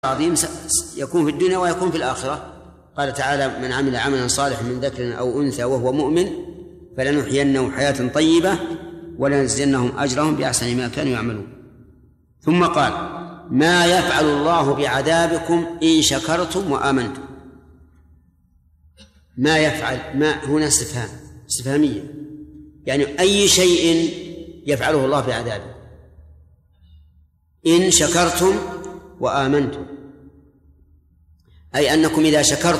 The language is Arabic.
عظيم يكون في الدنيا ويكون في الآخرة. قال تعالى: من عمل عملا صالحا من ذكر أو أنثى وهو مؤمن فلنحيينه حياة طيبة ولنجزينهم أجرهم بأحسن ما كانوا يعملون. ثم قال: ما يفعل الله بعذابكم إن شكرتم وآمنتم. ما يفعل، ما هنا استفهامية، يعني أي شيء يفعله الله بعذابه إن شكرتم وآمنتم، أي أنكم إذا شكرتم